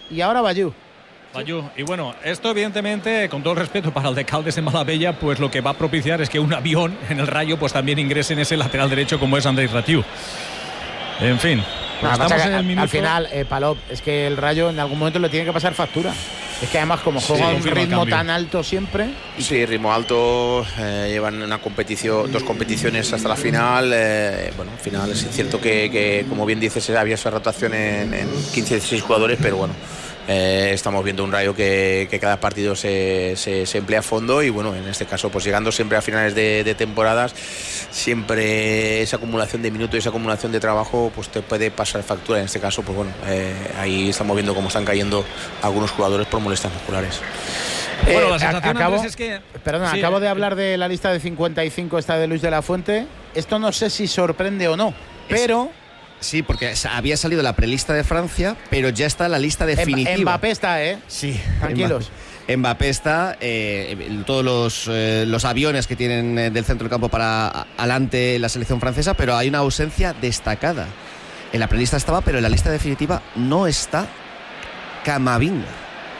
y ahora Bayú. Y bueno, esto evidentemente, con todo el respeto para el de Caldes de Malavella, pues lo que va a propiciar es que un avión en el Rayo pues también ingrese en ese lateral derecho como es Andrés Ratiu. En fin, pues estamos en el minuto. Al final, Palop, es que el Rayo en algún momento le tiene que pasar factura. Es que además como juega un ritmo tan alto siempre. Sí, ritmo alto, llevan una competición, 2 competiciones hasta la final. Bueno, al final es cierto que como bien dices, había esa rotación en 15-16 jugadores, pero bueno, estamos viendo un Rayo que cada partido se emplea a fondo y bueno, en este caso pues llegando siempre a finales de temporadas, siempre esa acumulación de minutos y esa acumulación de trabajo pues te puede pasar factura. En este caso pues bueno, ahí estamos viendo cómo están cayendo algunos jugadores por molestias musculares. Bueno, la sensación es que... Perdona, sí, acabo de hablar de la lista de 55, esta de Luis de la Fuente. Esto no sé si sorprende o no, pero... Sí, porque había salido la prelista de Francia, pero ya está la lista definitiva. Mbappé está, Sí. Tranquilos. Mbappé está, todos los aviones que tienen del centro del campo para adelante la selección francesa, pero hay una ausencia destacada. En la prelista estaba, pero en la lista definitiva no está Camavinga.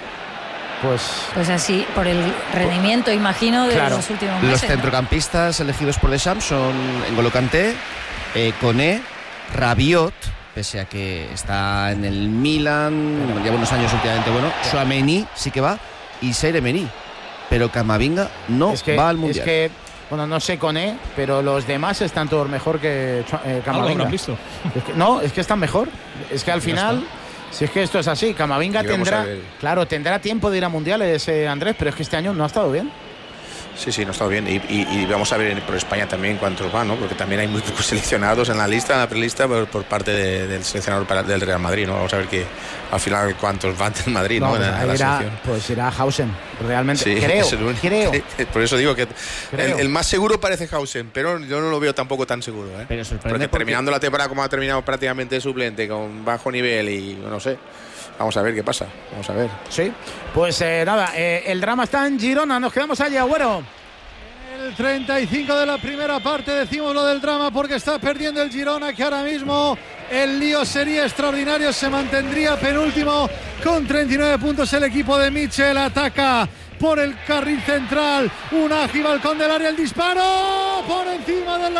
Pues así, por el rendimiento, imagino, de los últimos meses. Los centrocampistas elegidos por Deschamps son N'Golo Kanté, Koné, Rabiot, pese a que está en el Milan, lleva unos años últimamente, Tchouaméni sí que va, y Seire-Meni, pero Camavinga no va al Mundial. Es que, bueno, no sé Koné, pero los demás están todos mejor que Camavinga. ¿Lo visto? Es que están mejor. Es que al final, si es que esto es así, Camavinga tendrá tiempo de ir a mundiales, Andrés, pero es que este año no ha estado bien. Sí, no está bien. Y vamos a ver por España también cuántos van, ¿no? Porque también hay muy pocos seleccionados en la prelista por parte del seleccionador del Real Madrid, ¿no? Vamos a ver que al final cuántos van del Madrid, ¿no? Pues irá Hausen, realmente. Sí, creo. Por eso digo que el más seguro parece Hausen, pero yo no lo veo tampoco tan seguro, ¿eh? Pero porque terminando la temporada como ha terminado prácticamente suplente, con bajo nivel y no sé. Vamos a ver qué pasa. Vamos a ver. Sí. Pues nada, el drama está en Girona. Nos quedamos allí, Agüero. El 35 de la primera parte, decimos lo del drama porque está perdiendo el Girona, que ahora mismo el lío sería extraordinario, se mantendría penúltimo con 39 puntos el equipo de Michel. Ataca por el carril central, Unai, balcón del área, el disparo por encima del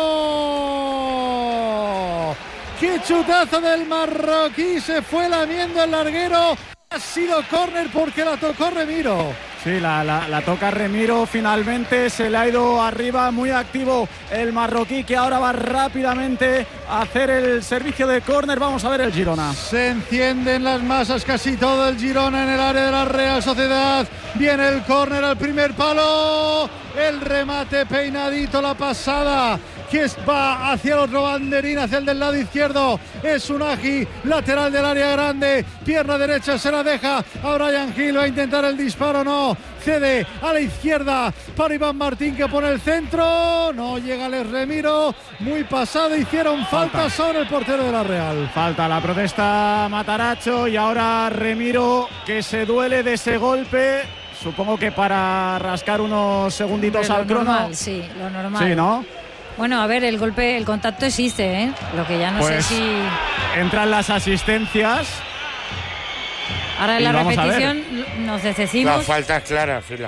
larguero. ¡Qué chutazo del marroquí! Se fue lamiendo el larguero. Ha sido córner porque la tocó Remiro. Sí, la toca Remiro finalmente, se le ha ido arriba, muy activo el marroquí, que ahora va rápidamente a hacer el servicio de córner. Vamos a ver el Girona. Se encienden las masas, casi todo el Girona en el área de la Real Sociedad. Viene el córner al primer palo, el remate peinadito, la pasada que va hacia el otro banderín, hacia el del lado izquierdo. Es Unai, lateral del área grande, pierna derecha, se la deja a Bryan Gil, va a intentar el disparo, no, cede a la izquierda para Iván Martín, que pone el centro, no llega Les Remiro, muy pasado, hicieron falta sobre el portero de la Real. Falta, la protesta Mataracho, y ahora Remiro, que se duele de ese golpe, supongo que para rascar unos segunditos al crono. Normal, sí, lo normal. Sí, ¿no? Bueno, a ver, el contacto existe, ¿eh? Lo que ya no sé si... Entran las asistencias. Ahora en la repetición nos decimos... La falta es clara, sí.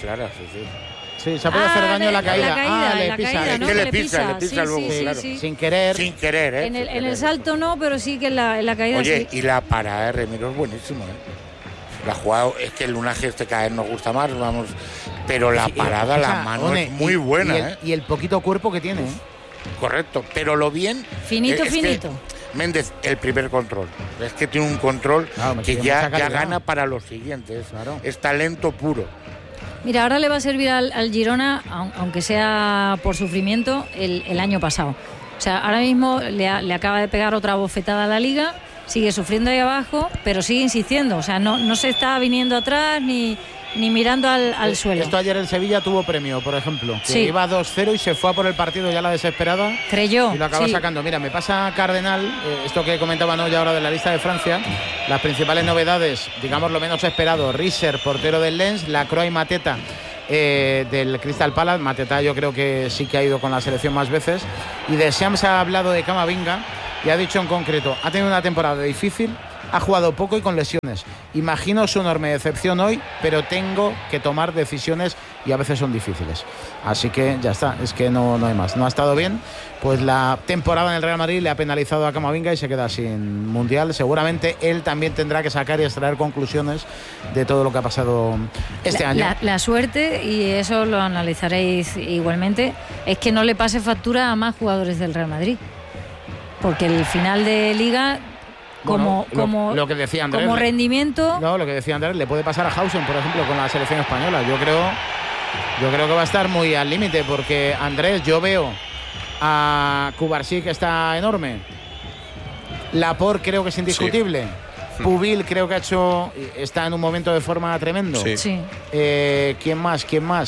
Sí, se ha podido hacer daño en la caída. Le pisa. Es que le pisa luego, claro. Sí. Sin querer, ¿eh? En el salto no, pero sí que en la caída. Oye, sí. Y la parada de Remiro es buenísima, ¿eh? La jugada, es que el Lunaje cada vez nos gusta más, vamos, pero la parada, la mano es muy buena, y el poquito cuerpo que tiene, ¿eh? Correcto, pero lo bien... Finito. Méndez, el primer control. Es que tiene un control que ya gana para los siguientes. Claro. Es talento puro. Mira, ahora le va a servir al Girona, aunque sea por sufrimiento, el año pasado. O sea, ahora mismo le acaba de pegar otra bofetada a la Liga, sigue sufriendo ahí abajo, pero sigue insistiendo. O sea, no se está viniendo atrás ni mirando al suelo. Esto ayer el Sevilla tuvo premio, por ejemplo. Que sí. Iba 2-0 y se fue a por el partido ya la desesperada. Creyó. Y lo acaba sacando. Mira, me pasa Cardenal, esto que comentaba ya ahora de la lista de Francia. Las principales novedades, digamos lo menos esperado: Risser, portero del Lens, Lacroix y Mateta del Crystal Palace. Mateta yo creo que sí que ha ido con la selección más veces. Y de Deschamps ha hablado de Camavinga y ha dicho en concreto: ha tenido una temporada difícil, ha jugado poco y con lesiones. viernes. Imagino su enorme decepción hoy, pero tengo que tomar decisiones y a veces son difíciles. Así que ya está, es que no hay más. No ha estado bien, pues la temporada en el Real Madrid le ha penalizado a Camavinga y se queda sin Mundial. Seguramente él también tendrá que sacar y extraer conclusiones de todo lo que ha pasado este año. La suerte, y eso lo analizaréis igualmente, es que no le pase factura a más jugadores del Real Madrid. Porque el final de Liga, lo que decía Andrés, como rendimiento... No, lo que decía Andrés, le puede pasar a Hausen, por ejemplo, con la selección española. Yo creo que va a estar muy al límite, porque Andrés, yo veo a Cubarsí, que está enorme. Laporte creo que es indiscutible. Sí. Pubil creo que está en un momento de forma tremendo. Sí. ¿Quién más?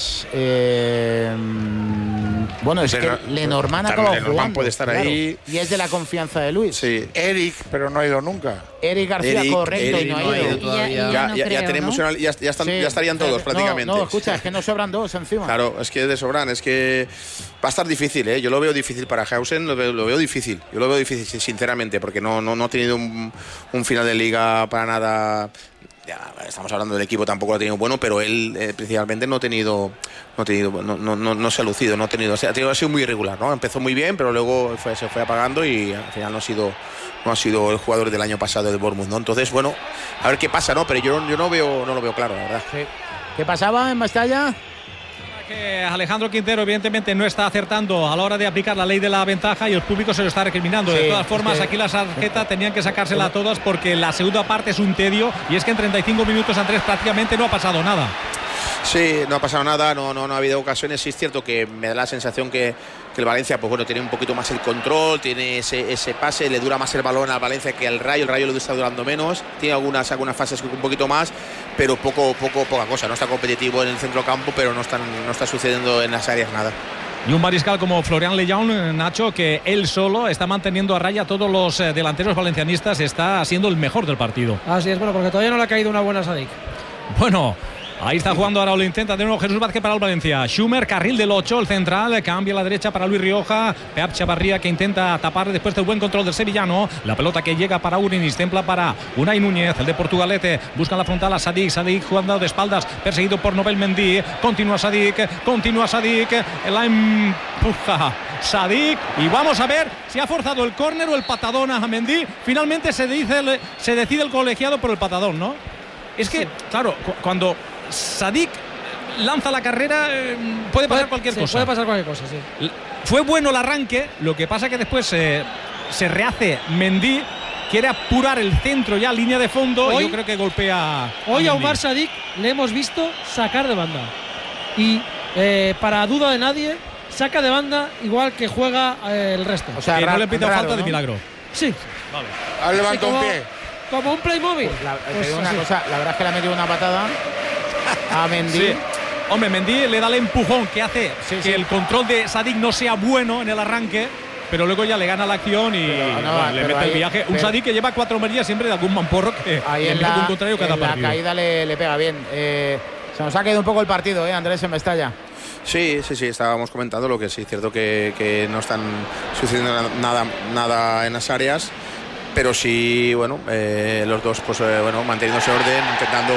Bueno, es que Lenormand acaba jugando. Puede estar ahí. Y es de la confianza de Luis. Sí. Eric, pero no ha ido nunca. Eric García, correcto, y no ha ido todavía. Ya tenemos ya estarían todos prácticamente. No, escucha, es que nos sobran dos encima. Claro, es que de sobran, es que va a estar difícil, ¿eh? Yo lo veo difícil para Hausen, lo veo difícil. Yo lo veo difícil, sinceramente, porque no ha tenido un final de Liga para nada. Ya estamos hablando del equipo, tampoco lo ha tenido bueno, pero él principalmente no se ha lucido, ha sido muy irregular, ¿no? Empezó muy bien, pero luego se fue apagando y al final no ha sido el jugador del año pasado de Bournemouth, ¿no? Entonces, bueno, a ver qué pasa, ¿no? Pero yo no lo veo claro, la verdad. Sí. ¿Qué pasaba en Mestalla? Que Alejandro Quintero evidentemente no está acertando a la hora de aplicar la ley de la ventaja y el público se lo está recriminando. De todas formas, aquí las tarjetas tenían que sacársela a todas, porque la segunda parte es un tedio, y es que en 35 minutos, Andrés, prácticamente no ha pasado nada. Sí, no ha pasado nada, no ha habido ocasiones. Sí es cierto que me da la sensación que el Valencia, pues bueno, tiene un poquito más el control, tiene ese pase, le dura más el balón al Valencia que al Rayo. El Rayo le está durando menos, tiene algunas fases un poquito más, pero poca cosa. No está competitivo en el centro campo, pero no está sucediendo en las áreas nada. Y un mariscal como Florian Lejeune, Nacho, que él solo está manteniendo a raya a todos los delanteros valencianistas, está siendo el mejor del partido. Así es, bueno, porque todavía no le ha caído una buena Sadik. Bueno, ahí está jugando ahora, lo intenta de nuevo Jesús Vázquez para el Valencia. Schumer, carril del 8, el central, cambia a la derecha para Luis Rioja. Peap Chavarría, que intenta tapar después del buen control del sevillano. La pelota que llega para Urinis, templa para Unai Núñez, el de Portugalete. Busca la frontal a Sadik jugando de espaldas, perseguido por Nobel Mendy. Continúa Sadik, la empuja Sadik. Y vamos a ver si ha forzado el córner o el patadón a Mendy. Finalmente se decide el colegiado por el patadón, ¿no? Es que, claro, cuando Sadik lanza la carrera, puede pasar cualquier cosa. Puede pasar cualquier cosa, sí. Fue bueno el arranque, lo que pasa que después se rehace Mendy, quiere apurar el centro ya, línea de fondo, y yo creo que golpea. Hoy a Umar Sadik le hemos visto sacar de banda. Y para duda de nadie, saca de banda igual que juega el resto. O sea, que no le pita falta, ¿no? De milagro. Sí. Vale. Ha levantado un pie. Como un Playmobil. La verdad es que le ha metido una patada a Mendy. Sí. Hombre, Mendy le da el empujón que hace que el control de Sadik no sea bueno en el arranque, pero luego ya le gana la acción y le mete el viaje. Un Sadik que lleva 4 merillas siempre de algún mamporro que ahí le mete un contrario cada partido. La caída le pega bien. Se nos ha caído un poco el partido, Andrés, en Mestalla. Sí, estábamos comentando lo que sí es cierto que no están sucediendo nada en las áreas. Pero sí, bueno, los dos, pues manteniéndose orden, intentando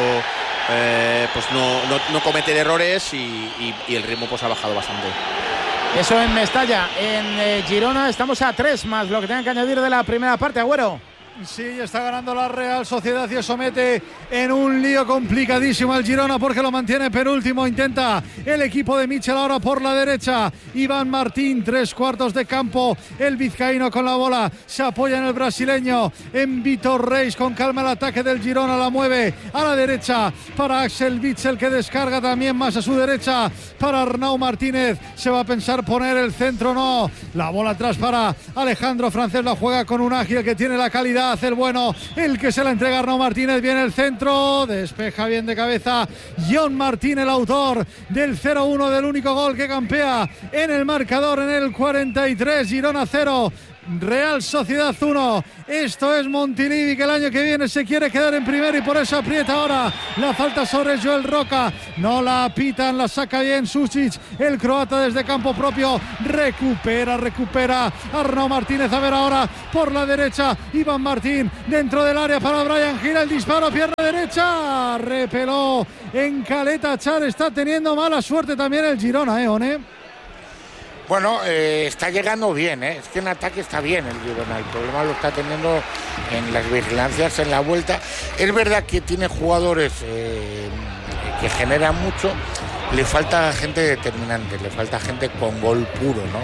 pues no cometer errores y el ritmo pues ha bajado bastante. Eso en Mestalla. En Girona estamos a 3 más lo que tengan que añadir de la primera parte, Agüero. Sí, está ganando la Real Sociedad y eso mete en un lío complicadísimo al Girona, porque lo mantiene penúltimo. Intenta el equipo de Michel ahora por la derecha. Iván Martín, 3/4 de campo. El vizcaíno con la bola se apoya en el brasileño, en Vitor Reis. Con calma el ataque del Girona, la mueve a la derecha para Axel Witsel, que descarga también más a su derecha para Arnau Martínez. Se va a pensar poner el centro, no. La bola atrás para Alejandro Francés, la juega con un ágil que tiene la calidad, el bueno, el que se la entrega a Arnau Martínez. Viene el centro, despeja bien de cabeza John Martín, el autor del 0-1, del único gol que campea en el marcador en el 43. Girona 0, Real Sociedad 1. Esto es Montilivi, que el año que viene se quiere quedar en primero y por eso aprieta ahora. La falta sobre Joel Roca. No la pitan, la saca bien Susic, el croata desde campo propio. Recupera Arnau Martínez. A ver ahora por la derecha Iván Martín dentro del área para Brian. Gira el disparo, pierna derecha. Repeló en Caleta Char. Está teniendo mala suerte también el Girona, One. Bueno, está llegando bien, es que en ataque está bien el Girona, el problema lo está teniendo en las vigilancias, en la vuelta. Es verdad que tiene jugadores que generan mucho, le falta gente determinante, le falta gente con gol puro, ¿no?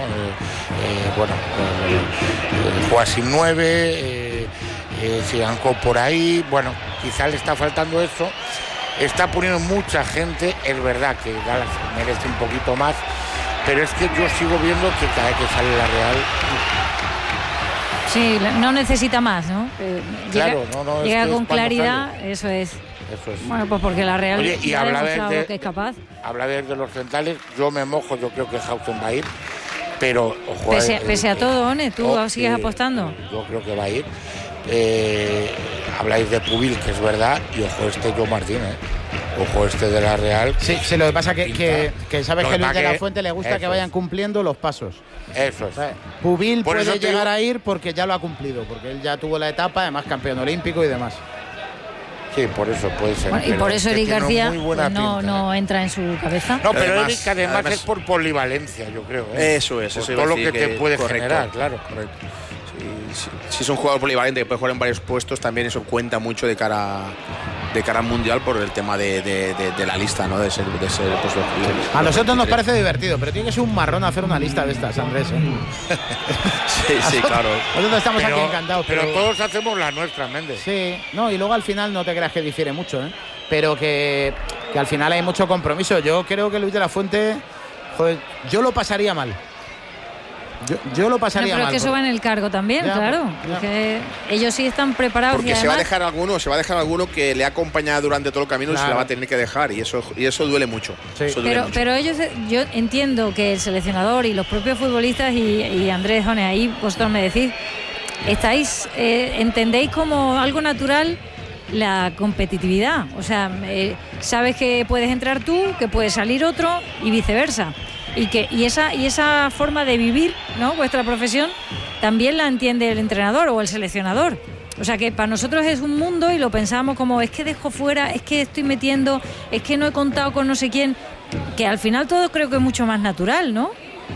Juega sin 9, Siganco por ahí, bueno, quizá le está faltando eso. Está poniendo mucha gente, es verdad que Dallas merece un poquito más, pero es que yo sigo viendo que cada vez que sale la Real... Sí, no necesita más, ¿no? Claro, llega con claridad, sale. Eso es. Bueno, pues porque la Real ya ha demostrado lo que es capaz. Habla de los centrales, yo me mojo, yo creo que Hausen va a ir, pero... Ojo, pese a todo, One, ¿tú sigues apostando? Yo creo que va a ir. Habláis de Pubil, que es verdad, y ojo Joe Martín, Ojo de la Real. Sí, lo que pasa que sabes que Luis de la Fuente le gusta que vayan cumpliendo los pasos. Eso es. Pubil puede llegar a ir porque ya lo ha cumplido, porque él ya tuvo la etapa, además campeón olímpico y demás. Sí, por eso puede ser. Bueno, y por eso Eric García pues no entra en su cabeza. No, pero Eric además es por polivalencia, yo creo. Eso es. Todo lo que te puede generar, claro. Correcto. Si es un jugador polivalente que puede jugar en varios puestos, también eso cuenta mucho de cara al Mundial por el tema de la lista, ¿no? De ser pues, a nosotros nos parece divertido, pero tiene que ser un marrón hacer una lista de estas, Andrés. Sí, claro. Nosotros estamos aquí encantados. Pero todos hacemos la nuestra, Méndez. Sí, no, y luego al final no te creas que difiere mucho, pero que al final hay mucho compromiso. Yo creo que Luis de la Fuente, joder, yo lo pasaría mal. Yo lo pasaría mal. Pero que eso va en el cargo también, claro. Porque ellos sí están preparados. Porque se va a dejar alguno que le ha acompañado durante todo el camino y se la va a tener que dejar. Y eso duele mucho. Sí. Pero ellos, yo entiendo que el seleccionador y los propios futbolistas y Andrés Jones, ahí vosotros me decís, entendéis como algo natural la competitividad. O sea, sabes que puedes entrar tú, que puede salir otro y viceversa. Y esa forma de vivir, ¿no? Vuestra profesión también la entiende el entrenador o el seleccionador. O sea que para nosotros es un mundo y lo pensamos como es que dejo fuera, es que estoy metiendo, es que no he contado con no sé quién, que al final todo creo que es mucho más natural, ¿no?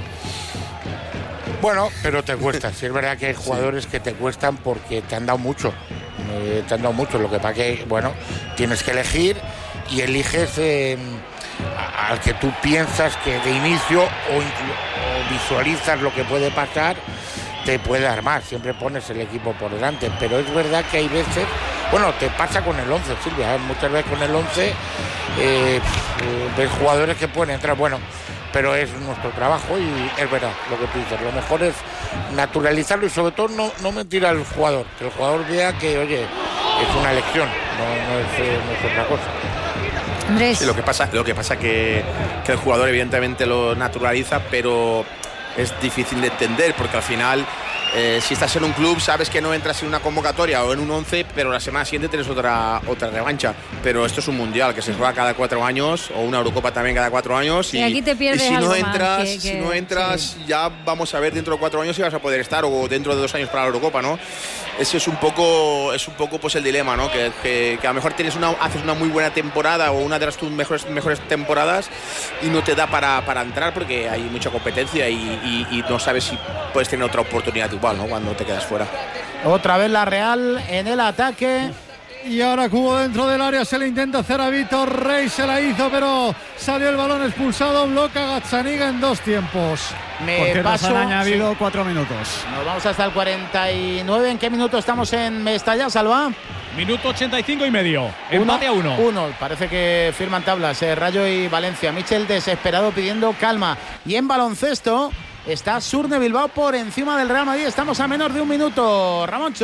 Bueno, pero te cuesta. Sí, es verdad que hay jugadores que te cuestan porque te han dado mucho. Lo que pasa que, bueno, tienes que elegir y eliges al que tú piensas que de inicio o visualizas lo que puede pasar, te puede dar más. Siempre pones el equipo por delante, pero es verdad que hay veces, bueno, te pasa con el 11, Silvia, muchas veces con el 11 ves jugadores que pueden entrar, bueno, pero es nuestro trabajo y es verdad lo que tú dices. Lo mejor es naturalizarlo y sobre todo no mentir al jugador, que el jugador vea que, oye, es una elección, no es otra cosa. Andrés. Sí, lo que pasa que el jugador evidentemente lo naturaliza, pero es difícil de entender porque al final si estás en un club sabes que no entras en una convocatoria o en un 11, pero la semana siguiente tienes otra revancha. Pero esto es un mundial que se juega cada 4 años o una Eurocopa también cada 4 años y aquí te pierdes y si algo no entras sí. Ya vamos a ver dentro de 4 años si vas a poder estar o dentro de 2 años para la Eurocopa, ¿no? Ese es un poco pues el dilema, ¿no? Que a lo mejor haces una muy buena temporada o una de las tus mejores temporadas y no te da para entrar porque hay mucha competencia y no sabes si puedes tener otra oportunidad igual, ¿no? Cuando te quedas fuera. Otra vez la Real en el ataque. Y ahora Cubo dentro del área, se le intenta hacer a Víctor Rey, se la hizo, pero salió el balón expulsado, bloca Gazzaniga en 2 tiempos. Porque nos han añadido 4 minutos. Nos vamos hasta el 49. ¿En qué minuto estamos en Mestalla, Salva? Minuto 85 y medio. Empate a 1. Parece que firman tablas Rayo y Valencia. Michel desesperado pidiendo calma. Y en baloncesto está Surne Bilbao por encima del Real Madrid. Estamos a menos de 1 minuto, Ramoncho.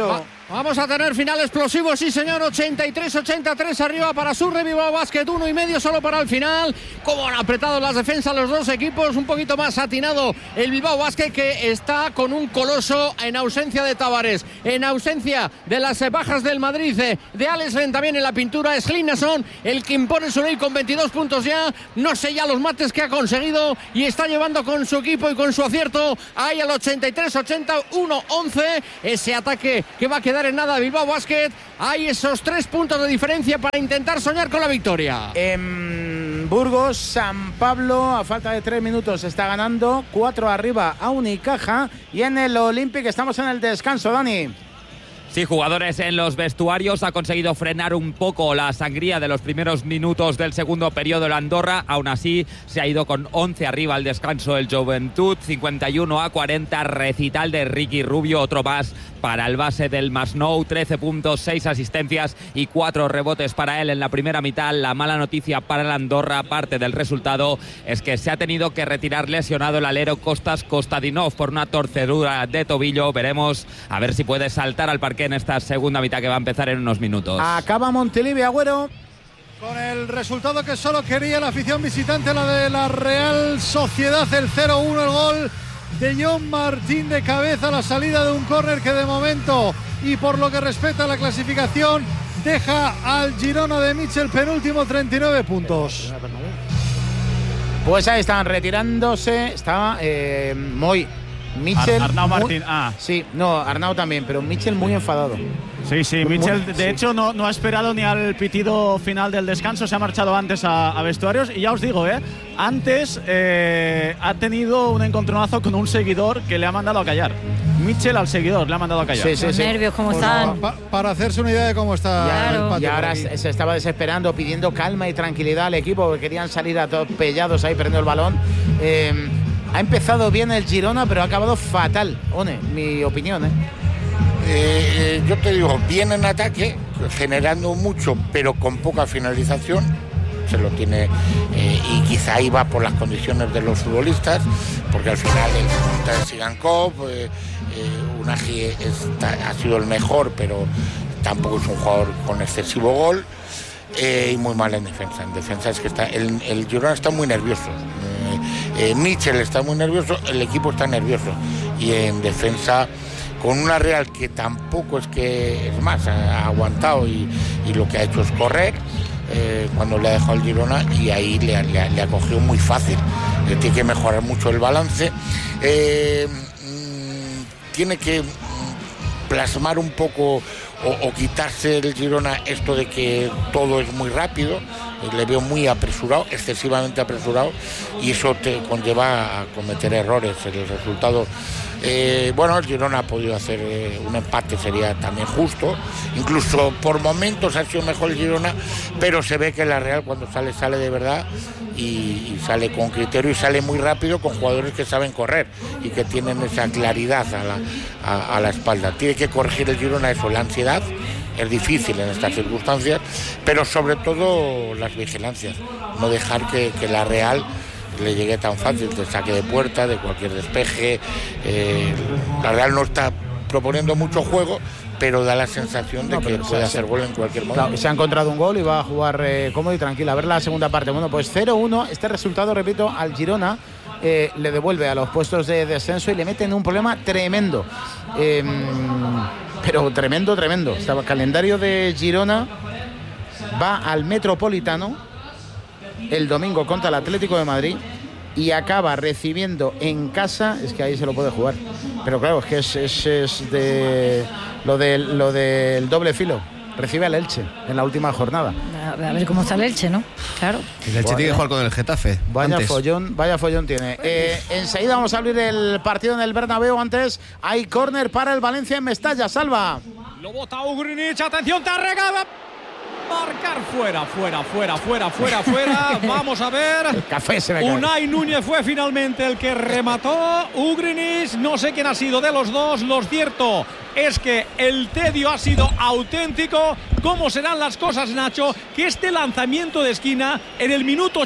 Vamos a tener final explosivo, sí señor, 83-83 arriba para Surre Bilbao Basket, 1,5 solo para el final. Como han apretado las defensas los dos equipos, un poquito más atinado el Bilbao Basket, que está con un coloso en ausencia de Tavares, en ausencia de las bajas del Madrid, de Alex Len también en la pintura. Es Linnason el que impone su ley con 22 puntos ya, no sé ya los mates que ha conseguido y está llevando con su equipo y con su acierto ahí al 83-80, 1-11, ese ataque que va a quedar en nada Bilbao Basket. Hay esos 3 puntos de diferencia para intentar soñar con la victoria. En Burgos, San Pablo, a falta de 3 minutos, está ganando 4 arriba a Unicaja. Y en el Olympic estamos en el descanso, Dani. Sí, jugadores en los vestuarios. Ha conseguido frenar un poco la sangría de los primeros minutos del segundo periodo el Andorra. Aún así, se ha ido con 11 arriba al descanso el Joventut. 51-40, recital de Ricky Rubio. Otro más para el base del Masnou. 13 puntos, 6 asistencias y 4 rebotes para él en la primera mitad. La mala noticia para el Andorra, aparte del resultado, es que se ha tenido que retirar lesionado el alero Kostas Kostadinov por una torcedura de tobillo. Veremos a ver si puede saltar al parque en esta segunda mitad que va a empezar en unos minutos. Acaba Montilivi, Agüero. Con el resultado que solo quería la afición visitante, la de la Real Sociedad, el 0-1, el gol de John Martín de cabeza a la salida de un córner que de momento, y por lo que respecta a la clasificación, deja al Girona de Mitchell penúltimo, 39 puntos. Pues ahí están retirándose. Estaba Moy. Mitchell. Arnau Martín. Sí, no, Arnau también, pero Mitchell muy enfadado. Sí, Mitchell de hecho no ha esperado ni al pitido final del descanso, se ha marchado antes a vestuarios. Y ya os digo, antes ha tenido un encontronazo con un seguidor que le ha mandado a callar. Mitchell al seguidor le ha mandado a callar. Los nervios, ¿cómo están? Para hacerse una idea de cómo está claro. el patio. Y ahora se estaba desesperando, pidiendo calma y tranquilidad al equipo, porque querían salir a todos pellados ahí perdiendo el balón. Ha empezado bien el Girona, pero ha acabado fatal, One, mi opinión. Yo te digo, bien en ataque, generando mucho, pero con poca finalización. Se lo tiene, y quizá iba por las condiciones de los futbolistas, porque al final el punta de Sigankov, Unagi ha sido el mejor, pero tampoco es un jugador con excesivo gol, y muy mal en defensa. En defensa es que el Girona está muy nervioso. Mitchell está muy nervioso, el equipo está nervioso, y en defensa con una Real que tampoco es que, es más, ha aguantado y lo que ha hecho es correr cuando le ha dejado el Girona, y ahí le ha cogido muy fácil. Tiene que mejorar mucho el balance, tiene que plasmar un poco o quitarse el Girona esto de que todo es muy rápido. Le veo muy apresurado, excesivamente apresurado, y eso te conlleva a cometer errores. El resultado, bueno, el Girona ha podido hacer un empate, sería también justo, incluso por momentos ha sido mejor el Girona, pero se ve que la Real cuando sale de verdad, y sale con criterio y sale muy rápido, con jugadores que saben correr y que tienen esa claridad a la espalda. Tiene que corregir el Girona eso, la ansiedad. Es difícil en estas circunstancias, pero sobre todo las vigilancias, no dejar que la Real le llegue tan fácil de saque de puerta, de cualquier despeje. La Real no está proponiendo mucho juego, pero da la sensación de que puede hacer gol en cualquier momento. Claro, se ha encontrado un gol y va a jugar cómodo y tranquilo. A ver la segunda parte. Bueno, pues 0-1, este resultado, repito, al Girona le devuelve a los puestos de descenso y le mete en un problema tremendo. Pero tremendo. El calendario de Girona va al Metropolitano el domingo contra el Atlético de Madrid y acaba recibiendo en casa, es que ahí se lo puede jugar. Pero claro, es que es de lo del doble filo. Recibe al Elche en la última jornada. A ver cómo está el Elche, ¿no? Claro. El Elche tiene que jugar con el Getafe. Vaya follón tiene. Enseguida vamos a abrir el partido en el Bernabéu. Antes hay córner para el Valencia en Mestalla. Salva. Lo bota Ugrinic. Atención, Tárrega. Marcar fuera. Vamos a ver. El café se me cae. Unai Núñez fue finalmente el que remató. Ugrinic, no sé quién ha sido de los dos. Lo cierto es que el tedio ha sido auténtico. ¿Cómo serán las cosas, Nacho? Que este lanzamiento de esquina en el minuto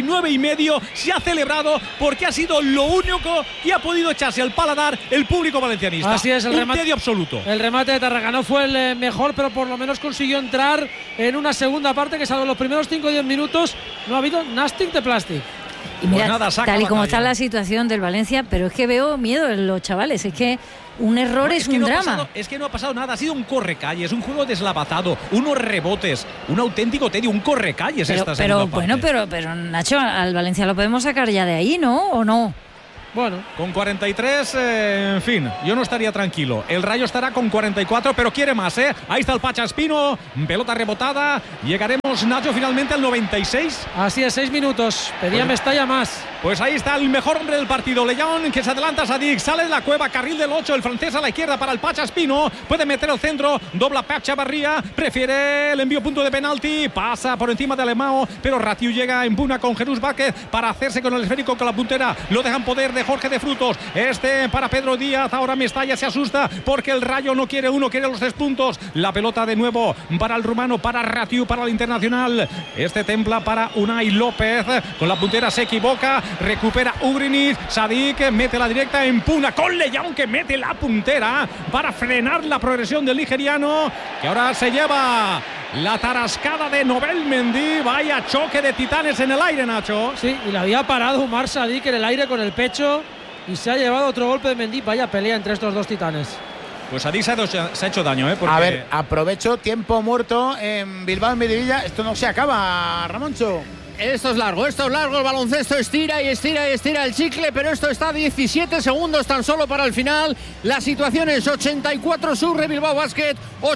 89,5 se ha celebrado porque ha sido lo único que ha podido echarse al paladar el público valencianista. Así es, el tedio absoluto. El remate de Tárrega no fue el mejor, pero por lo menos consiguió entrar en una segunda parte que, salvo los primeros 5 o 10 minutos, no ha habido nastic de plástico. Y mira, tal y como está la situación del Valencia, pero es que veo miedo en los chavales, es que un error es un drama. Es que no ha pasado nada, ha sido un correcalles, un juego deslavazado, unos rebotes, un auténtico tedio, un correcalles esta segunda parte. Pero Nacho, al Valencia lo podemos sacar ya de ahí, ¿no? ¿O no? Bueno, con 43, en fin, yo no estaría tranquilo. El Rayo estará con 44, pero quiere más, ¿eh? Ahí está el Pacha Espino, pelota rebotada. Llegaremos, Nacho, finalmente al 96. Así es, 6 minutos. Pedía Mestalla más. Pues ahí está el mejor hombre del partido, León, que se adelanta a Sadik, sale de la cueva, carril del 8, el francés a la izquierda para el Pacha Espino, puede meter el centro, dobla Pep Chavarría, prefiere el envío punto de penalti, pasa por encima de Alemão, pero Ratiu llega en puna con Jesús Vázquez para hacerse con el esférico con la puntera, lo dejan poder de Jorge de Frutos, para Pedro Díaz, ahora Mestalla se asusta porque el Rayo no quiere uno, quiere los 3 puntos, la pelota de nuevo para el rumano, para Ratiu, para el internacional, templa para Unai López, con la puntera se equivoca, recupera Ugrinic, Sadik mete la directa, empuna con León que mete la puntera para frenar la progresión del nigeriano, que ahora se lleva la tarascada de Nobel Mendy. Vaya choque de titanes en el aire, Nacho. Sí, y le había parado Umar Sadik en el aire con el pecho y se ha llevado otro golpe de Mendy. Vaya pelea entre estos dos titanes. Pues Sadik se ha hecho daño, porque... A ver, aprovecho tiempo muerto en Bilbao, en Miribilla. Esto no se acaba, Ramoncho. Esto es largo, el baloncesto estira y estira y estira el chicle, pero esto está a 17 segundos tan solo para el final. La situación es 84 Surre Bilbao Basket,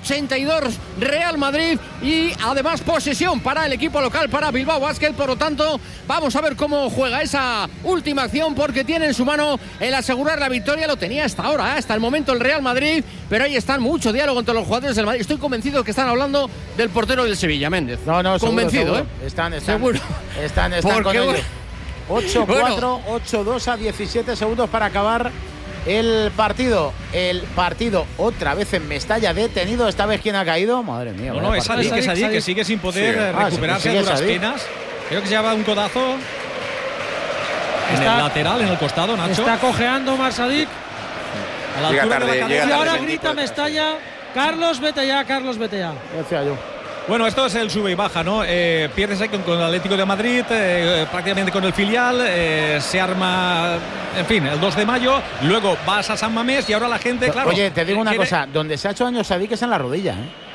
82 Real Madrid y además posesión para el equipo local, para Bilbao Basket. Por lo tanto, vamos a ver cómo juega esa última acción, porque tiene en su mano el asegurar la victoria. Lo tenía hasta ahora, hasta el momento el Real Madrid, pero ahí están, mucho diálogo entre los jugadores del Madrid. Estoy convencido que están hablando del portero del Sevilla, Méndez. No, convencido, seguro. Seguro. Están con ellos. 8-4, 8-2 a 17 segundos para acabar el partido. El partido otra vez en Mestalla detenido. Esta vez, ¿quién ha caído? Madre mía. No, es Sadik, que sigue sin poder recuperarse a duras penas. Creo que se lleva un codazo en el lateral, en el costado, Nacho. Está cojeando Omar Sadik. A la altura de la cabeza. Y ahora grita Mestalla: Carlos, vete ya, Carlos, vete ya. Decía yo. Bueno, esto es el sube y baja, ¿no? Pierdes ahí con el Atlético de Madrid, prácticamente con el filial, se arma, en fin, el 2 de mayo, luego vas a San Mamés y ahora la gente, claro... Oye, te digo una cosa, donde se ha hecho daño Sadik es en la rodilla,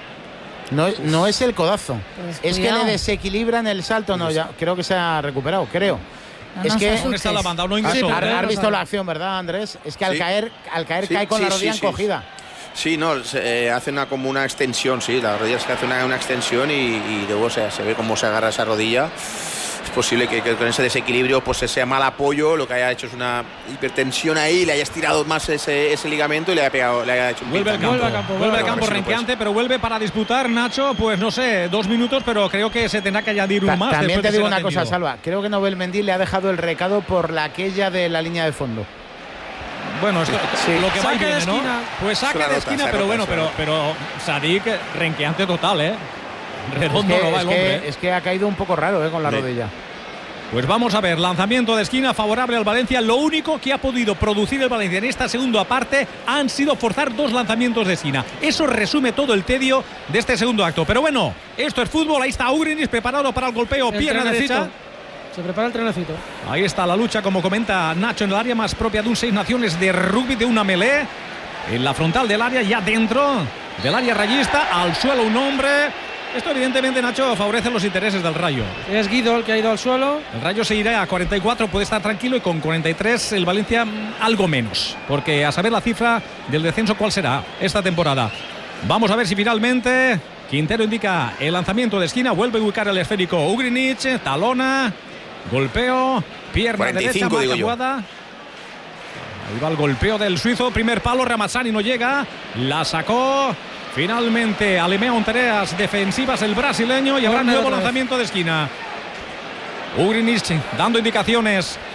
¿eh? No es el codazo, pues es que le desequilibra en el salto, no, ya creo que se ha recuperado, creo. No, es que ¿dónde está la banda? No ingresó. Has visto la acción, ¿verdad, Andrés? Es que al caer cae con la rodilla encogida. Sí, no, hace como una extensión, sí, la rodilla se hace una extensión y luego se ve cómo se agarra esa rodilla. Es posible que con ese desequilibrio pues sea mal apoyo, lo que haya hecho es una hipertensión ahí, le haya estirado más ese ligamento y le haya hecho un vuelve al campo renqueante, pero vuelve para disputar, Nacho, pues no sé, 2 minutos, pero creo que se tendrá que añadir uno más. También te digo una cosa, Salva, creo que Nobel Mendy le ha dejado el recado por la aquella de la línea de fondo. Bueno, esto, lo que va y viene, ¿no? Pues saca de esquina, pero bueno, pero Sadik renqueante total, redondo no va el hombre. Es que ha caído un poco raro, con la rodilla. Pues vamos a ver, lanzamiento de esquina favorable al Valencia. Lo único que ha podido producir el Valencia en esta segunda parte han sido forzar 2 lanzamientos de esquina. Eso resume todo el tedio de este segundo acto. Pero bueno, esto es fútbol. Ahí está Ugrinic preparado para el golpeo, pierna derecha. Se prepara el trenecito. Ahí está la lucha, como comenta Nacho, en el área más propia de un 6 naciones de rugby, de una melee. En la frontal del área, ya dentro del área rayista, al suelo un hombre. Esto evidentemente, Nacho, favorece los intereses del Rayo. Es Guido el que ha ido al suelo. El Rayo se irá a 44, puede estar tranquilo, y con 43 el Valencia algo menos. Porque a saber la cifra del descenso cuál será esta temporada. Vamos a ver si finalmente Quintero indica el lanzamiento de esquina, vuelve a ubicar el esférico Ugrinic, talona. Golpeo, pierna 45, derecha, jugada. Ahí va el golpeo del suizo, primer palo, Ramazzani no llega, la sacó. Finalmente Alemão en tareas defensivas el brasileño y habrá nuevo lanzamiento de esquina. Ugrinic dando indicaciones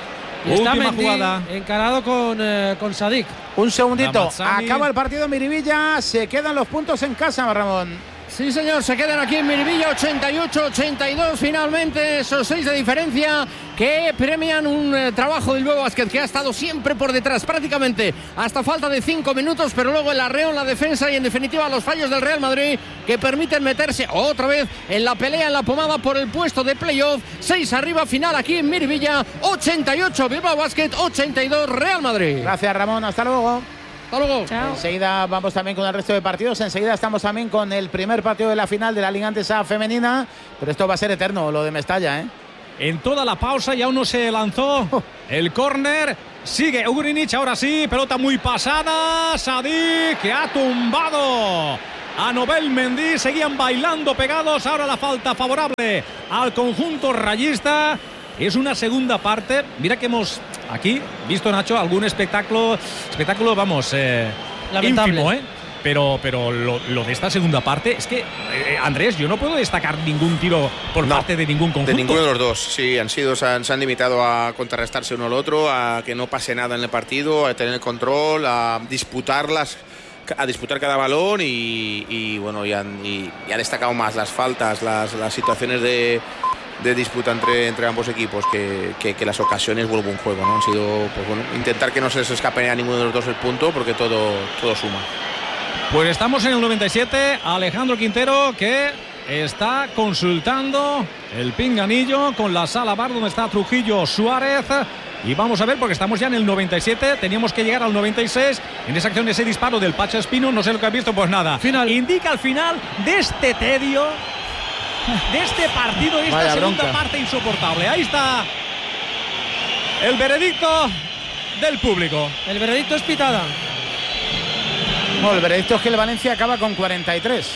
Y está Última Mendy jugada. encarado con Sadik. Un segundito, Ramazzani. acaba el partido en Miribilla, se quedan los puntos en casa, Ramón. Sí, señor, se quedan aquí en Miribilla, 88-82 finalmente, esos 6 de diferencia que premian un trabajo del Bilbao Basket que ha estado siempre por detrás, prácticamente hasta falta de 5 minutos, pero luego el arreo en la defensa y en definitiva los fallos del Real Madrid que permiten meterse otra vez en la pelea, en la pomada por el puesto de playoff. 6 arriba, final aquí en Miribilla, 88 Bilbao Basket, 82 Real Madrid. Gracias, Ramón, hasta luego. Hasta luego. Chao. Enseguida vamos también con el resto de partidos. Enseguida estamos también con el primer partido de la final de la Liga Endesa femenina. Pero esto va a ser eterno, lo de Mestalla, ¿eh? En toda la pausa y aún no se lanzó el córner. Sigue Ugrinic, ahora sí, pelota muy pasada. Sadik, que ha tumbado a Nobel Mendy. Seguían bailando pegados. Ahora la falta favorable al conjunto rayista. Es una segunda parte. Mira que hemos aquí visto, Nacho, algún espectáculo vamos, Lamentable. ínfimo, ¿eh? Pero lo de esta segunda parte es que, Andrés, yo no puedo destacar ningún tiro por parte de ningún conjunto. De ninguno de los dos, sí, se han limitado a contrarrestarse uno al otro, a que no pase nada en el partido, a tener el control, a disputar cada balón y bueno, y han destacado más las faltas, las situaciones de disputa entre ambos equipos que las ocasiones vuelvo un juego, ¿no? Han sido, pues bueno, intentar que no se les escape a ninguno de los dos el punto porque todo suma. Pues estamos en el 97, Alejandro Quintero que está consultando el pinganillo con la sala bar donde está Trujillo Suárez. Y vamos a ver, porque estamos ya en el 97, teníamos que llegar al 96. En esa acción, ese disparo del Pacha Espino, no sé lo que has visto, pues nada. Final. Indica el final de este tedio, de este partido, de esta Vaya segunda bronca. parte insoportable. Ahí está el veredicto del público. El veredicto es pitada. Bueno, el veredicto es que el Valencia acaba con 43.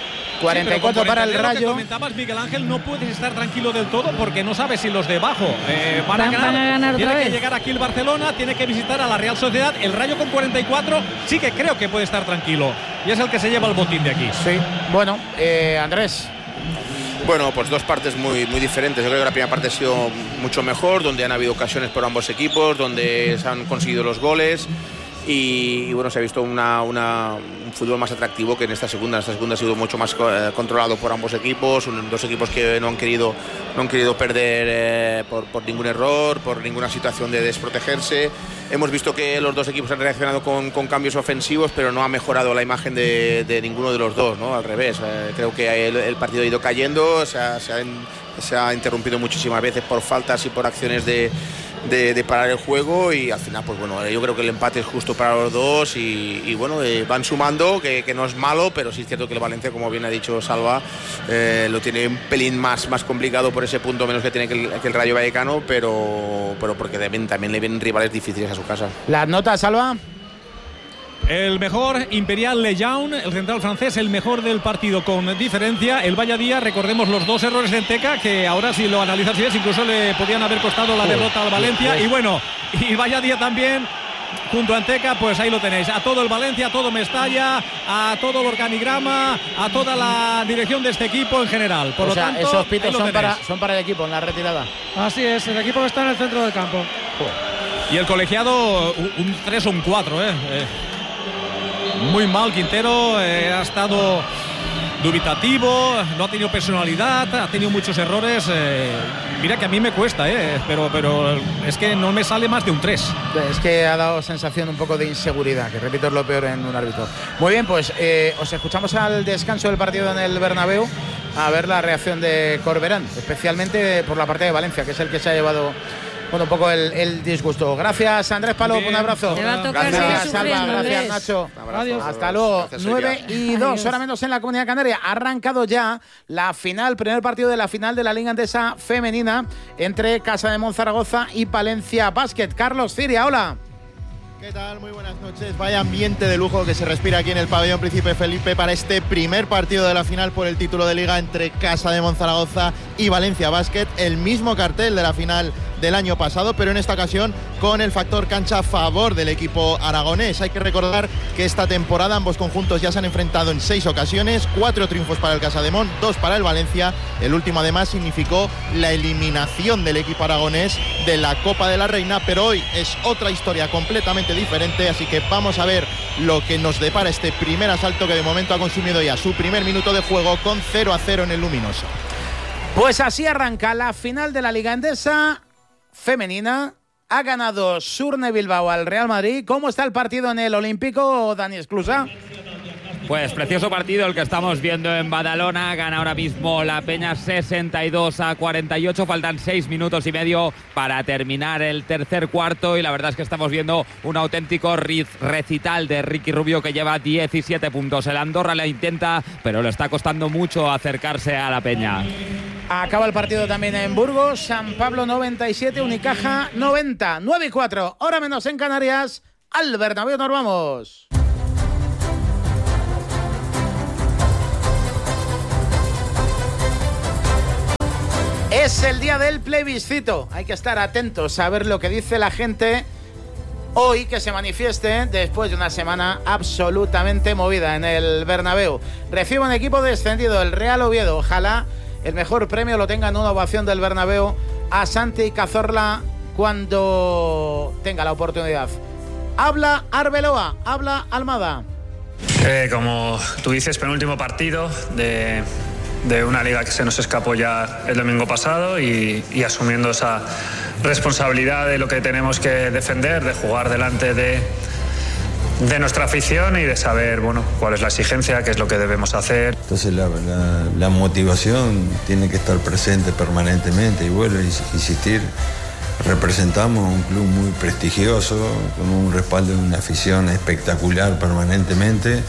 44 para el Lo que Rayo. comentabas, Miguel Ángel, no puedes estar tranquilo del todo porque no sabes si los de abajo van Van a ganar Tiene otra que vez. llegar aquí el Barcelona, tiene que visitar a la Real Sociedad. El Rayo con 44 sí que creo que puede estar tranquilo y es el que se lleva el botín de aquí. Sí. Bueno, Andrés. Bueno, pues dos partes muy diferentes. Yo creo que la primera parte ha sido mucho mejor, donde han habido ocasiones por ambos equipos, donde se han conseguido los goles y bueno, se ha visto un fútbol más atractivo que en esta segunda. Esta segunda ha sido mucho más controlado por ambos equipos, dos equipos que no han querido perder por ningún error, por ninguna situación de desprotegerse. Hemos visto que los dos equipos han reaccionado con cambios ofensivos, pero no ha mejorado la imagen de ninguno de los dos, ¿no? Al revés, creo que el partido ha ido cayendo, se ha interrumpido muchísimas veces por faltas y por acciones de parar el juego y al final, pues bueno, yo creo que el empate es justo para los dos y bueno, van sumando, que no es malo, pero sí es cierto que el Valencia, como bien ha dicho Salva, lo tiene un pelín más complicado por ese punto menos que tiene que el Rayo Vallecano, pero porque también le vienen rivales difíciles a su casa. ¿Las notas, Salva? El mejor, Imperial Lejaun, el central francés, el mejor del partido con diferencia. El Valladía, recordemos los dos errores de Enteca, que ahora si lo analizas bien, incluso le podían haber costado la derrota al Valencia. Y bueno, y Valladía también, junto a Enteca, pues ahí lo tenéis. A todo el Valencia, a todo Mestalla, a todo el organigrama, a toda la dirección de este equipo en general. Por O lo sea, tanto, esos pitos ahí lo tenéis. son para el equipo en la retirada. Así es, el equipo que está en el centro del campo. Y el colegiado, un 3 o un 4, muy mal Quintero, ha estado dubitativo, no ha tenido personalidad, ha tenido muchos errores. Mira que a mí me cuesta, pero es que no me sale más de un 3. Es que ha dado sensación un poco de inseguridad, que repito es lo peor en un árbitro. Muy bien, pues os escuchamos al descanso del partido en el Bernabéu a ver la reacción de Corberán, especialmente por la parte de Valencia, que es el que se ha llevado un poco el disgusto. Gracias, Andrés Palop, un abrazo. Te va a tocar Gracias, seguir Salva, sufriendo, gracias, Andrés. Nacho. Adiós. Hasta luego. Gracias, 9:02, hora menos en la Comunidad Canaria. Ha arrancado ya la final, primer partido de la final de la Liga Endesa femenina entre Casa de Monzaragoza y Palencia Basket. Carlos Ciria, hola. ¿Qué tal? Muy buenas noches. Vaya ambiente de lujo que se respira aquí en el pabellón Príncipe Felipe para este primer partido de la final por el título de liga entre Casa de Monzaragoza y Valencia Basket. El mismo cartel de la final del año pasado, pero en esta ocasión con el factor cancha a favor del equipo aragonés. Hay que recordar que esta temporada ambos conjuntos ya se han enfrentado en 6 ocasiones, 4 triunfos para el Casademont, 2 para el Valencia. El último además significó la eliminación del equipo aragonés de la Copa de la Reina, pero hoy es otra historia completamente diferente, así que vamos a ver lo que nos depara este primer asalto que de momento ha consumido ya su primer minuto de juego con 0-0 en el Luminoso. Pues así arranca la final de la Liga Endesa femenina. Ha ganado Surne Bilbao al Real Madrid. ¿Cómo está el partido en el Olímpico, Dani Esclusa? Pues precioso partido el que estamos viendo en Badalona. Gana ahora mismo la Peña 62-48. Faltan 6 minutos y medio para terminar el tercer cuarto. Y la verdad es que estamos viendo un auténtico recital de Ricky Rubio, que lleva 17 puntos. El Andorra le intenta, pero le está costando mucho acercarse a la Peña. Acaba el partido también en Burgos. San Pablo 97, Unicaja 90. 9-4, hora menos en Canarias. Al Bernabéu nos vamos. Es el día del plebiscito. Hay que estar atentos a ver lo que dice la gente hoy, que se manifieste después de una semana absolutamente movida en el Bernabéu. Recibe un equipo descendido, el Real Oviedo. Ojalá el mejor premio lo tenga en una ovación del Bernabéu a Santi Cazorla cuando tenga la oportunidad. Habla Arbeloa, habla Almada. Como tú dices, penúltimo partido de una liga que se nos escapó ya el domingo pasado y asumiendo esa responsabilidad de lo que tenemos que defender, de jugar delante de nuestra afición y de saber, bueno, cuál es la exigencia, qué es lo que debemos hacer. Entonces la motivación tiene que estar presente permanentemente y vuelvo a insistir, representamos un club muy prestigioso, con un respaldo de una afición espectacular permanentemente.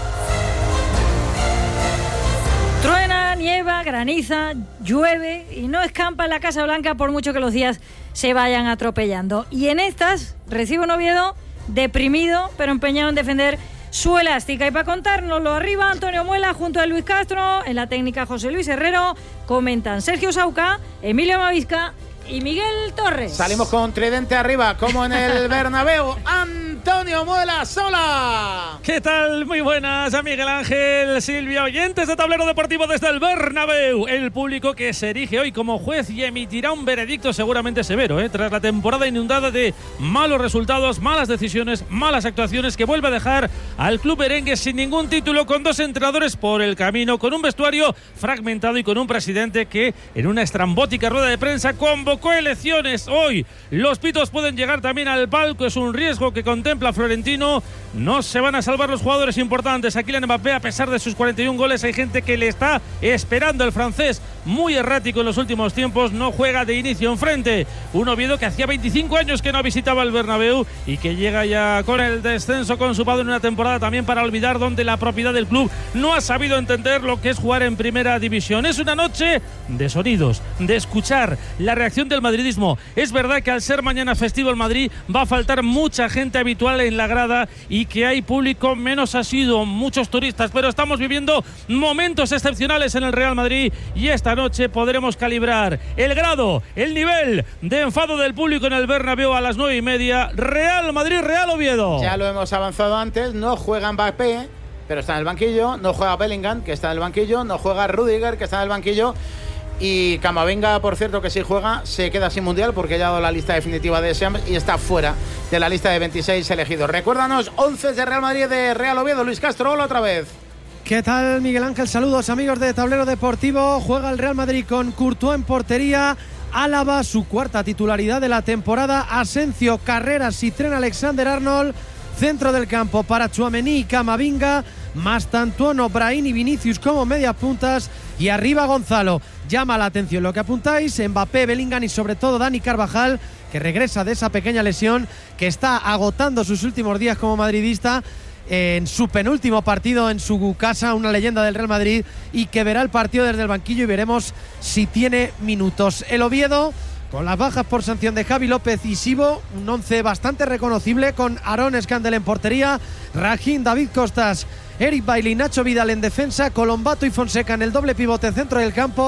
Truena, nieva, graniza, llueve y no escampa en la Casa Blanca por mucho que los días se vayan atropellando. Y en estas recibe un Oviedo deprimido, pero empeñado en defender su elástica. Y para contárnoslo, arriba Antonio Muela junto a Luis Castro, en la técnica José Luis Herrero, comentan Sergio Sauca, Emilio Mavisca y Miguel Torres. Salimos con tridente arriba, como en el Bernabéu. Antonio Muela sola. ¿Qué tal? Muy buenas a Miguel Ángel, Silvia, oyentes de Tablero Deportivo desde el Bernabéu. El público que se erige hoy como juez y emitirá un veredicto seguramente severo, tras la temporada inundada de malos resultados, malas decisiones, malas actuaciones, que vuelve a dejar al club merengue sin ningún título, con 2 entrenadores por el camino, con un vestuario fragmentado y con un presidente que en una estrambótica rueda de prensa convocó elecciones. Hoy los pitos pueden llegar también al palco, es un riesgo que contempla Florentino. No se van a salvar los jugadores importantes. Kylian Mbappé, a pesar de sus 41 goles, hay gente que le está esperando. El francés, muy errático en los últimos tiempos, no juega de inicio enfrente. Un Oviedo que hacía 25 años que no visitaba el Bernabéu y que llega ya con el descenso consumado en una temporada también para olvidar, donde la propiedad del club no ha sabido entender lo que es jugar en primera división. Es una noche de sonidos, de escuchar la reacción del madridismo. Es verdad que al ser mañana festivo el Madrid va a faltar mucha gente habitual en la grada y que hay público menos asiduo, muchos turistas, pero estamos viviendo momentos excepcionales en el Real Madrid y esta noche podremos calibrar el grado, el nivel de enfado del público en el Bernabéu a las 9:30. Real Madrid, Real Oviedo. Ya lo hemos avanzado antes, no juega Mbappé, pero está en el banquillo, no juega Bellingham, que está en el banquillo, no juega Rüdiger, que está en el banquillo. Y Camavinga, por cierto, que si juega, se queda sin mundial porque ya ha dado la lista definitiva de Shams y está fuera de la lista de 26 elegidos. Recuérdanos, 11 de Real Madrid, de Real Oviedo. Luis Castro, hola otra vez. ¿Qué tal, Miguel Ángel? Saludos, amigos de Tablero Deportivo. Juega el Real Madrid con Courtois en portería, Álava, su 4ª titularidad de la temporada, Asencio, Carreras y Trent Alexander-Arnold. Centro del campo para Tchouaméni y Camavinga, Mastantuono, Brahim y Vinicius como medias puntas, y arriba Gonzalo. Llama la atención lo que apuntáis, Mbappé, Bellingham y sobre todo Dani Carvajal, que regresa de esa pequeña lesión, que está agotando sus últimos días como madridista en su penúltimo partido en su casa, una leyenda del Real Madrid, y que verá el partido desde el banquillo y veremos si tiene minutos. El Oviedo, con las bajas por sanción de Javi López y Sibo, un 11 bastante reconocible, con Aaron Scandell en portería, Raheem, David Costas, Eric Bailly, Nacho Vidal en defensa, Colombato y Fonseca en el doble pivote centro del campo,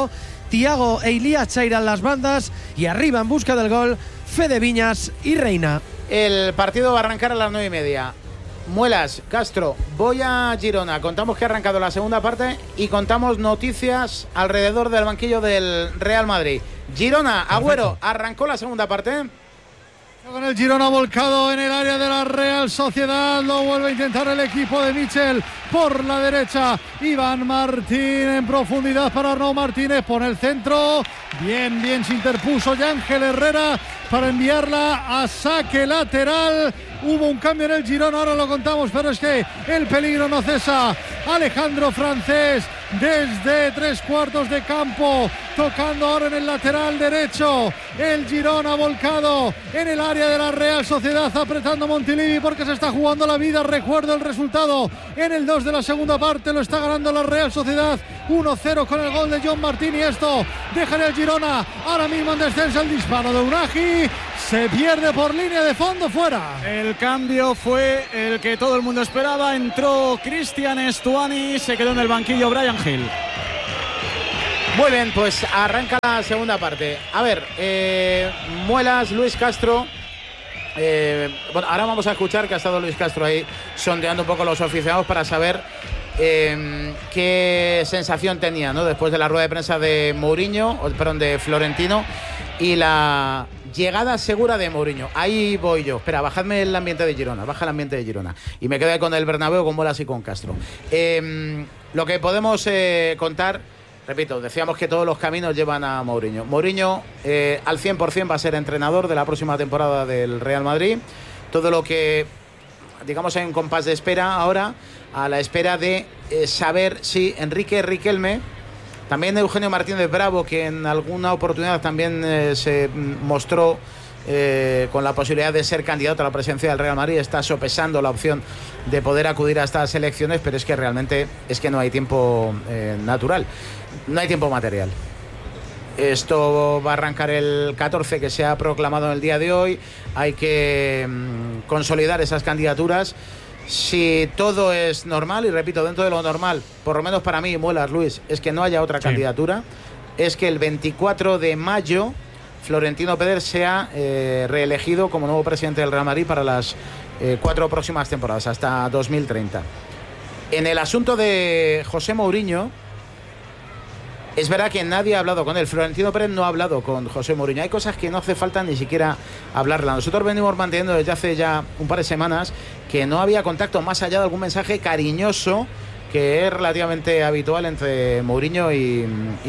Tiago e Ilía Chaira en las bandas y arriba en busca del gol Fede Viñas y Reina. El partido va a arrancar a las 9:30. Muelas, Castro, voy a Girona. Contamos que ha arrancado la segunda parte y contamos noticias alrededor del banquillo del Real Madrid. Girona, Agüero, arrancó la segunda parte. Con el Girona volcado en el área de la Real Sociedad, lo vuelve a intentar el equipo de Michel por la derecha. Iván Martín en profundidad para Arnau Martínez, pone el centro, bien se interpuso Ángel Herrera para enviarla a saque lateral. Hubo un cambio en el Girona, ahora lo contamos, pero es que el peligro no cesa. Alejandro Francés desde 3/4 de campo, tocando ahora en el lateral derecho. El Girona volcado en el área de la Real Sociedad, apretando Montilivi porque se está jugando la vida. Recuerdo el resultado en el 2 de la segunda parte, lo está ganando la Real Sociedad 1-0 con el gol de John Martín, y esto deja en el Girona ahora mismo en descenso. El disparo de Unagi se pierde por línea de fondo, fuera. El cambio fue el que todo el mundo esperaba. Entró Cristian Estuani, se quedó en el banquillo Bryan Gil. Muy bien, pues arranca la segunda parte. A ver, Muelas, Luis Castro. Bueno, ahora vamos a escuchar que ha estado Luis Castro ahí sondeando un poco los aficionados para saber qué sensación tenía, ¿no? Después de la rueda de prensa de de Florentino y la llegada segura de Mourinho. Ahí voy yo. Espera, bajadme el ambiente de Girona. Baja el ambiente de Girona. Y me quedo ahí con el Bernabéu, con Muelas y con Castro. Lo que podemos contar, repito, decíamos que todos los caminos llevan a Mourinho. Mourinho al 100% va a ser entrenador de la próxima temporada del Real Madrid. Todo lo que, digamos, en compás de espera ahora, a la espera de saber si Enrique Riquelme, también Eugenio Martínez Bravo, que en alguna oportunidad también se mostró con la posibilidad de ser candidato a la presidencia del Real Madrid, está sopesando la opción de poder acudir a estas elecciones, pero es que realmente no hay tiempo natural, no hay tiempo material. Esto va a arrancar el 14, que se ha proclamado en el día de hoy. Hay que consolidar esas candidaturas. Si todo es normal, y repito, dentro de lo normal, por lo menos para mí, Muelas, Luis, es que no haya otra candidatura, es que el 24 de mayo Florentino Pérez sea reelegido como nuevo presidente del Real Madrid para las 4 próximas temporadas, hasta 2030. En el asunto de José Mourinho, es verdad que nadie ha hablado con él. Florentino Pérez no ha hablado con José Mourinho. Hay cosas que no hace falta ni siquiera hablarla. Nosotros venimos manteniendo desde hace ya un par de semanas que no había contacto más allá de algún mensaje cariñoso que es relativamente habitual entre Mourinho y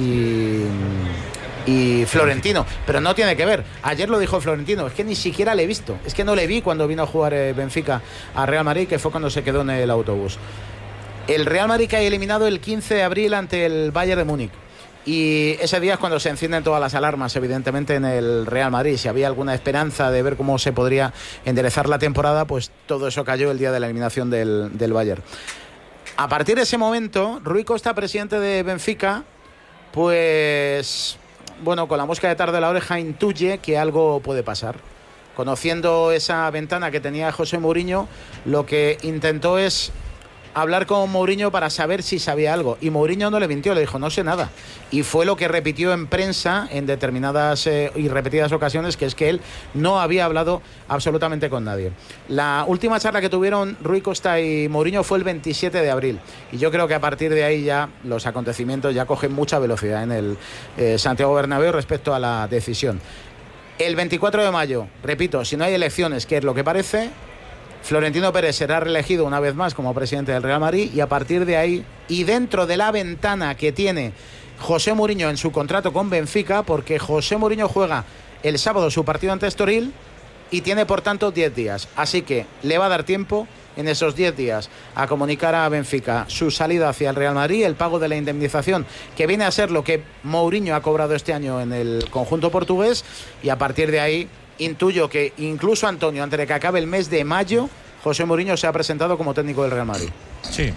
Florentino, pero no tiene que ver. Ayer lo dijo Florentino, es que ni siquiera le he visto, es que no le vi cuando vino a jugar Benfica a Real Madrid, que fue cuando se quedó en el autobús. El Real Madrid que ha eliminado el 15 de abril ante el Bayern de Múnich. Y ese día es cuando se encienden todas las alarmas, evidentemente, en el Real Madrid. Si había alguna esperanza de ver cómo se podría enderezar la temporada, pues todo eso cayó el día de la eliminación del Bayern. A partir de ese momento, Rui Costa, presidente de Benfica, pues, bueno, con la mosca de tarde de la oreja, intuye que algo puede pasar. Conociendo esa ventana que tenía José Mourinho, lo que intentó es hablar con Mourinho para saber si sabía algo, y Mourinho no le mintió, le dijo no sé nada, y fue lo que repitió en prensa en determinadas y repetidas ocasiones, que es que él no había hablado absolutamente con nadie. La última charla que tuvieron Rui Costa y Mourinho fue el 27 de abril, y yo creo que a partir de ahí ya los acontecimientos ya cogen mucha velocidad en el Santiago Bernabéu respecto a la decisión. El 24 de mayo, repito, si no hay elecciones, que es lo que parece, Florentino Pérez será reelegido una vez más como presidente del Real Madrid, y a partir de ahí, y dentro de la ventana que tiene José Mourinho en su contrato con Benfica, porque José Mourinho juega el sábado su partido ante Estoril y tiene por tanto 10 días, así que le va a dar tiempo en esos 10 días a comunicar a Benfica su salida hacia el Real Madrid, el pago de la indemnización, que viene a ser lo que Mourinho ha cobrado este año en el conjunto portugués, y a partir de ahí intuyo que incluso, Antonio, antes de que acabe el mes de mayo, José Mourinho se ha presentado como técnico del Real Madrid. Sí,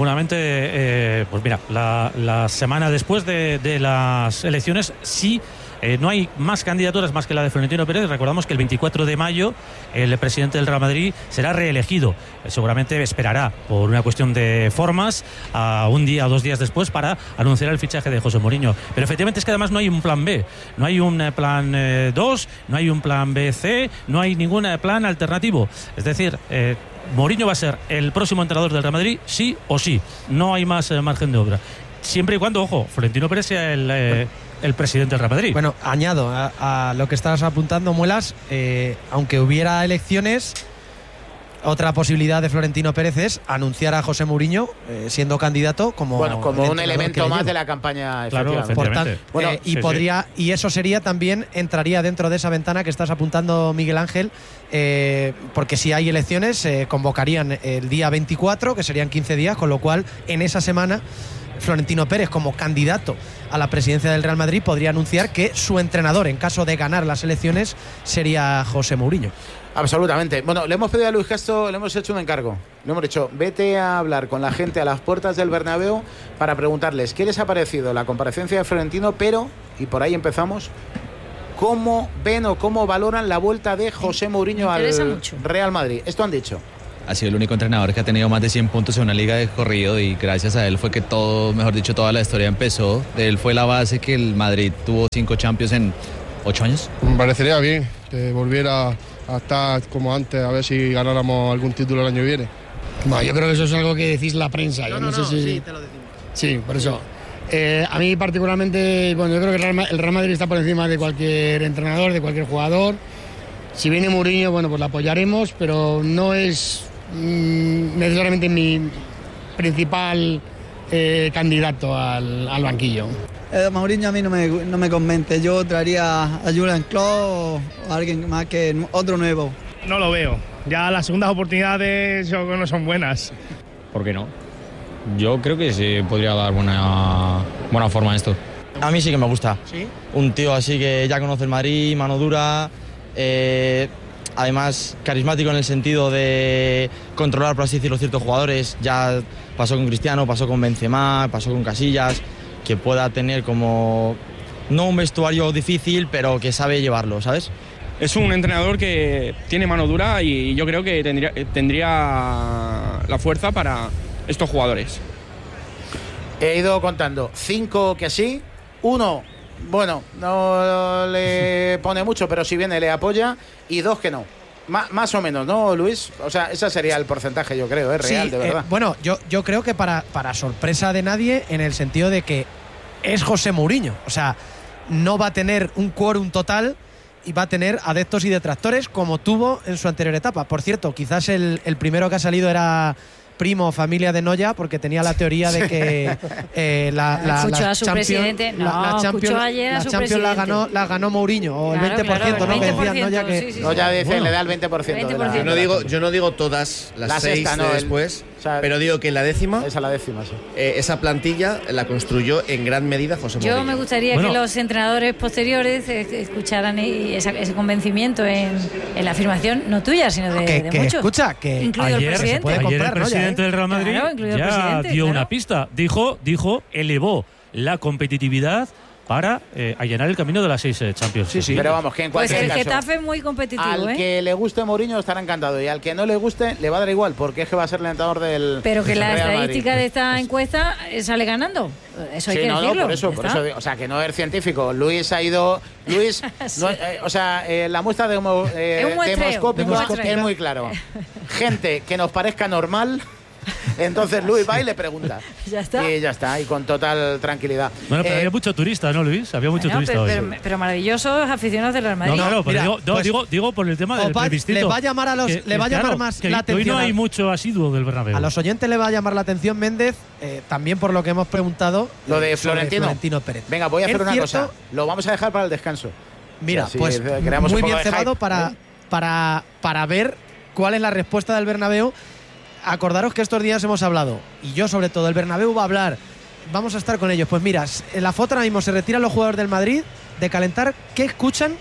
seguramente. Pues mira, la semana después de las elecciones, sí No hay más candidaturas más que la de Florentino Pérez. Recordamos que el 24 de mayo el presidente del Real Madrid será reelegido. Seguramente esperará por una cuestión de formas a un día o 2 días después para anunciar el fichaje de José Mourinho. Pero efectivamente es que además no hay un plan B, no hay un plan 2, no hay un plan B-C, no hay ningún plan alternativo. Es decir, Mourinho va a ser el próximo entrenador del Real Madrid, sí o sí. No hay más margen de obra. Siempre y cuando, ojo, Florentino Pérez sea el presidente del Real Madrid. Bueno, añado a lo que estás apuntando, Muelas, aunque hubiera elecciones, otra posibilidad de Florentino Pérez es anunciar a José Mourinho siendo candidato como un elemento más de la campaña. Claro, y eso sería también, entraría dentro de esa ventana que estás apuntando, Miguel Ángel, porque si hay elecciones se convocarían el día 24, que serían 15 días, con lo cual en esa semana Florentino Pérez, como candidato a la presidencia del Real Madrid, podría anunciar que su entrenador, en caso de ganar las elecciones, sería José Mourinho. Absolutamente. Bueno, le hemos pedido a Luis Castro, le hemos hecho un encargo. Le hemos dicho, vete a hablar con la gente a las puertas del Bernabéu para preguntarles qué les ha parecido la comparecencia de Florentino, pero, y por ahí empezamos, cómo ven o cómo valoran la vuelta de José Mourinho al Real Madrid. Esto han dicho. Ha sido el único entrenador que ha tenido más de 100 puntos en una liga de corrido y gracias a él fue que todo, mejor dicho, toda la historia empezó. De él fue la base que el Madrid tuvo 5 Champions en 8 años. Me parecería bien que volviera a estar como antes, a ver si ganáramos algún título el año que viene. Bueno, yo creo que eso es algo que decís la prensa. No sé si... Sí, te lo decimos. Sí, por eso. A mí particularmente, bueno, yo creo que el Real Madrid está por encima de cualquier entrenador, de cualquier jugador. Si viene Mourinho, bueno, pues la apoyaremos, pero no es necesariamente mi principal candidato al banquillo. Mourinho a mí no me convence. Yo traería a Jürgen Klopp o a alguien más, que otro nuevo. No lo veo. Ya las segundas oportunidades no son buenas. ¿Por qué no? Yo creo que se podría dar buena forma a esto. A mí sí que me gusta. ¿Sí? Un tío así que ya conoce el Madrid, mano dura, además carismático en el sentido de controlar, por así decirlo, ciertos jugadores. Ya pasó con Cristiano, pasó con Benzema, pasó con Casillas, que pueda tener como, no un vestuario difícil, pero que sabe llevarlo, ¿sabes? Es un entrenador que tiene mano dura y yo creo que tendría la fuerza para estos jugadores. He ido contando 5 que sí, 1, bueno, no le pone mucho, pero si viene le apoya, y 2 que no. Más o menos, ¿no, Luis? O sea, ese sería el porcentaje, yo creo, es real, de verdad. Bueno, yo creo que para sorpresa de nadie, en el sentido de que es José Mourinho. O sea, no va a tener un quórum total y va a tener adeptos y detractores como tuvo en su anterior etapa. Por cierto, quizás el primero que ha salido era primo, familia de Noya, porque tenía la teoría de que la Champions la ganó Mourinho, o el 20%, claro, ¿no? 20%, Que decía Noya que... Sí. Noya dice, bueno, le da el 20%. Yo no digo todas las 6 después, pero digo que en la décima... Esa la décima, sí. Esa plantilla la construyó en gran medida José Mourinho. Yo me gustaría que los entrenadores posteriores escucharan ese convencimiento en la afirmación, no tuya, sino de muchos. Escucha, que incluido el presidente. Ayer el presidente del Real Madrid ya dio una pista. Dijo, elevó la competitividad para allanar el camino de las 6 Champions. Sí, pero vamos, que en cualquier caso, el Getafe es muy competitivo. Al que le guste Mourinho estará encantado, y al que no le guste le va a dar igual, porque es que va a ser el entrenador del Pero que la Real estadística Madrid. de esta encuesta sale ganando. Eso hay que decirlo. No, por eso, o sea, que no es científico. Luis ha ido... Luis, sí. La muestra demoscópica es muy claro. Gente que nos parezca normal... Entonces Luis va y le pregunta. Ya está. Y ya está, y con total tranquilidad. Bueno, pero había mucho turista, ¿no, Luis? Había mucho turista hoy. Pero maravillosos aficionados del Real Madrid. No, pero digo por el tema del plebiscito. Le va a llamar más la atención. Hoy no hay mucho asiduo del Bernabéu. A los oyentes le va a llamar la atención, Méndez, también por lo que hemos preguntado. Lo de Florentino Pérez. Venga, voy a hacer una cosa. Lo vamos a dejar para el descanso. Mira, pues muy bien cebado para ver cuál es la respuesta del Bernabéu. Acordaros que estos días hemos hablado, y yo sobre todo, el Bernabéu va a hablar, vamos a estar con ellos. Pues mira, en la foto ahora mismo se retiran los jugadores del Madrid de calentar. ¿Qué escuchan?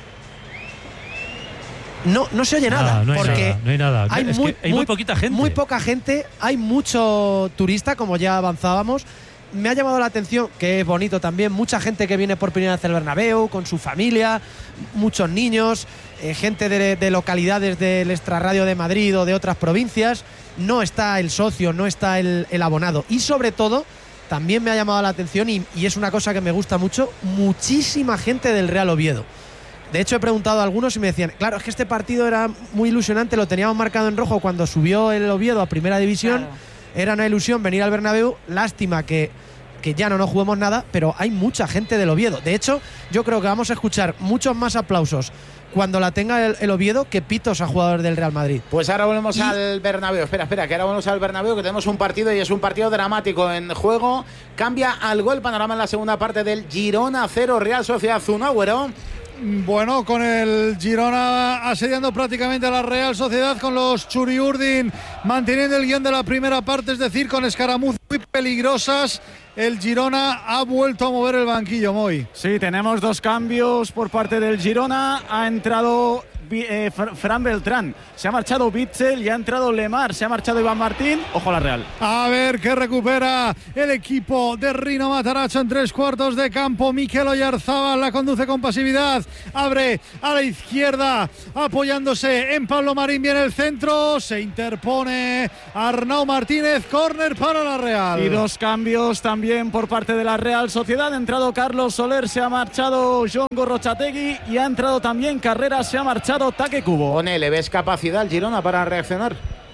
No se oye nada, no porque hay nada. Hay muy poquita gente. Muy poca gente, hay mucho turista, como ya avanzábamos, me ha llamado la atención, que es bonito también, mucha gente que viene por primera vez al Bernabéu con su familia, muchos niños, gente de localidades del extrarradio de Madrid o de otras provincias. No está el socio, no está el abonado. Y sobre todo, también me ha llamado la atención, y es una cosa que me gusta mucho, muchísima gente del Real Oviedo. De hecho, he preguntado a algunos y me decían, claro, es que este partido era muy ilusionante, lo teníamos marcado en rojo cuando subió el Oviedo a Primera División. Claro. Era una ilusión venir al Bernabéu. Lástima que ya no nos juguemos nada, pero hay mucha gente del Oviedo. De hecho, yo creo que vamos a escuchar muchos más aplausos cuando la tenga el Oviedo que pitos a jugadores del Real Madrid. Pues ahora volvemos al Bernabéu. Espera, que ahora volvemos al Bernabéu, que tenemos un partido y es un partido dramático en juego. Cambia algo el panorama en la segunda parte del Girona 0, Real Sociedad 1, Agüero. Bueno, con el Girona asediando prácticamente a la Real Sociedad, con los Churiurdin manteniendo el guión de la primera parte, es decir, con escaramuzas muy peligrosas. El Girona ha vuelto a mover el banquillo, Moy. Sí, tenemos 2 cambios por parte del Girona. Ha entrado Fran Beltrán, se ha marchado Bitzel y ha entrado Lemar, se ha marchado Iván Martín. Ojo a la Real. A ver qué recupera el equipo de Rino Matarazzo en 3/4 de campo. Mikel Oyarzábal la conduce con pasividad, abre a la izquierda apoyándose en Pablo Marín, viene el centro, se interpone Arnau Martínez, córner para la Real. Y 2 cambios también por parte de la Real Sociedad. Ha entrado Carlos Soler, se ha marchado John Gorrochategui y ha entrado también Carreras, se ha marchado Taque Cubo. One, ¿le ves capacidad al Girona para reaccionar?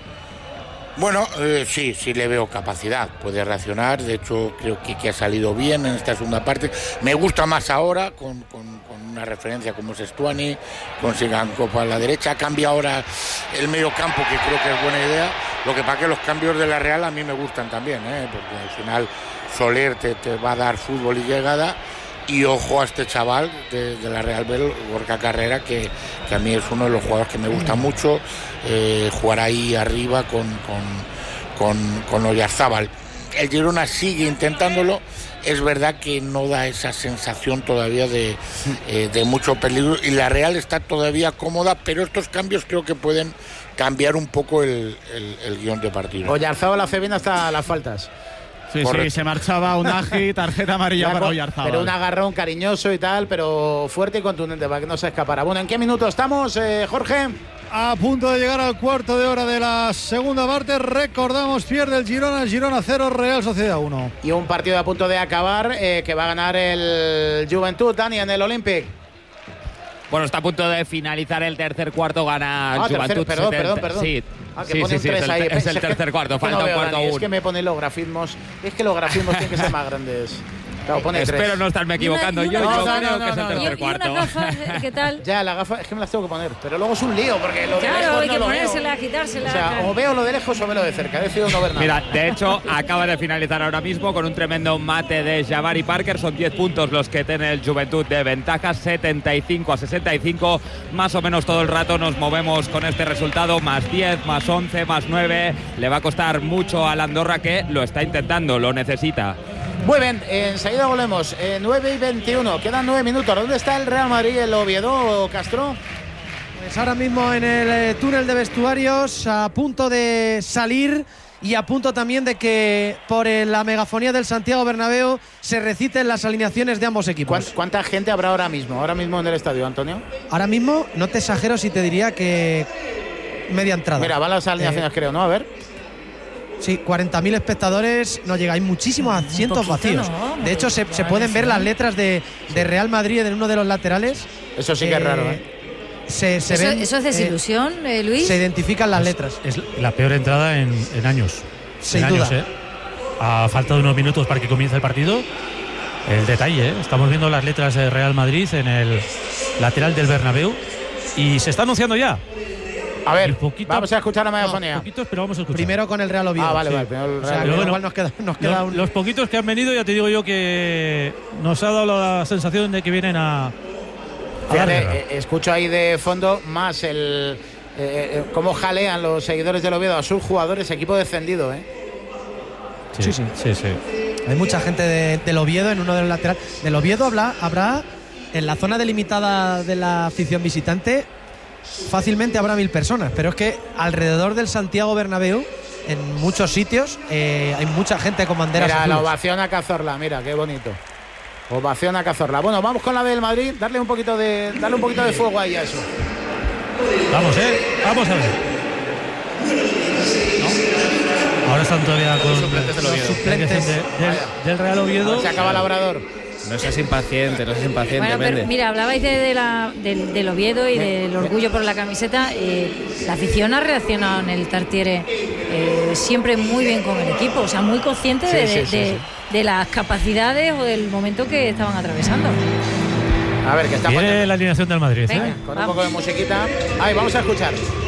Bueno, sí le veo capacidad, puede reaccionar. De hecho, creo que ha salido bien en esta segunda parte. Me gusta más ahora con una referencia como es Stuani, con Sigankov a la derecha. Cambia ahora el medio campo, que creo que es buena idea. Lo que pasa que los cambios de la Real a mí me gustan también, porque al final Soler te va a dar fútbol y llegada. Y ojo a este chaval de la Real Bel, Gorka Carrera, que a mí es uno de los jugadores que me gusta mucho, jugar ahí arriba con Oyarzábal. El Girona sigue intentándolo, es verdad que no da esa sensación todavía de mucho peligro, y la Real está todavía cómoda, pero estos cambios creo que pueden cambiar un poco el guión de partido. Oyarzábal hace bien hasta las faltas. Sí, se marchaba Unagi, tarjeta amarilla para Oyarzábal. Pero un agarrón cariñoso y tal, pero fuerte y contundente para que no se escapara. Bueno, ¿en qué minuto estamos, Jorge? A punto de llegar al cuarto de hora de la segunda parte. Recordamos, pierde el Girona 0, Real Sociedad 1. Y un partido a punto de acabar, que va a ganar el Juventud, Dani, en el Olympic. Bueno, está a punto de finalizar el tercer cuarto, gana Juventud. Perdón. Sí. Que pone un 3 ahí. Es el tercer cuarto, falta un cuarto aún. Es que me pone los grafismos. Es que los grafismos tienen que ser más grandes. Claro, pone Espero 3. No estarme equivocando. Yo creo que es el tercer cuarto. ¿Y unas gafas, qué tal? Ya, la gafa es que me las tengo que poner, pero luego es un lío, porque lo de lejos hay no que lo ponérselas, veo. quitárselas. O sea, o veo lo de lejos o veo lo de cerca. He decidido no ver nada. Mira, de hecho, acaba de finalizar ahora mismo con un tremendo mate de Jabari Parker. Son 10 puntos los que tiene el Juventud de ventaja, 75-65. Más o menos todo el rato nos movemos con este resultado, más 10, más 11, más 9. Le va a costar mucho al Andorra, que lo está intentando, lo necesita. Muy bien, enseguida volvemos. 9:21, quedan 9 minutos. ¿Dónde está el Real Madrid, el Oviedo, Castro? Pues ahora mismo en el túnel de vestuarios, a punto de salir y a punto también de que por la megafonía del Santiago Bernabéu se reciten las alineaciones de ambos equipos. ¿Cuánta gente habrá ahora mismo en el estadio, Antonio? Ahora mismo, no te exagero si te diría que media entrada. Mira, van las alineaciones, creo, ¿no? A ver. Sí, 40.000 espectadores, no llega, hay muchísimos asientos vacíos. No, de hecho, se pueden ver las letras de Real Madrid en uno de los laterales. Eso sí que es raro, ¿Eso es desilusión, Luis? Se identifican las letras. Es la peor entrada en años. Sin duda. A falta de unos minutos para que comience el partido. El detalle, estamos viendo las letras de Real Madrid en el lateral del Bernabéu y se está anunciando ya. A ver, vamos a escuchar la megafonía. Poquitos, pero vamos a escuchar. Primero con el Real Oviedo. Vale. Igual nos queda los poquitos que han venido, ya te digo yo que nos ha dado la sensación de que vienen a Fíjate, escucho ahí de fondo más cómo jalean los seguidores del Oviedo a sus jugadores, equipo descendido, Sí. Hay mucha gente del Oviedo en uno de los laterales. Del Oviedo habrá en la zona delimitada de la afición visitante. Fácilmente habrá 1000 personas, pero es que alrededor del Santiago Bernabéu en muchos sitios. Hay mucha gente con banderas Mira, azules. la ovación a Cazorla, mira, qué bonito. Ovación a Cazorla. Bueno, vamos con la del Madrid, darle un poquito de fuego ahí a eso. Vamos a ver. ¿No? Ahora están todavía con los suplentes del Real Oviedo. Se acaba el Labrador. No seas impaciente, Bueno, pero mira, hablabais del Oviedo y del orgullo por la camiseta. La afición ha reaccionado en el Tartiere siempre muy bien con el equipo, o sea, muy consciente de las capacidades o del momento que estaban atravesando. A ver, que está Viene la alineación del Madrid. Venga, con un poco de musiquita. Ahí, vamos a escuchar.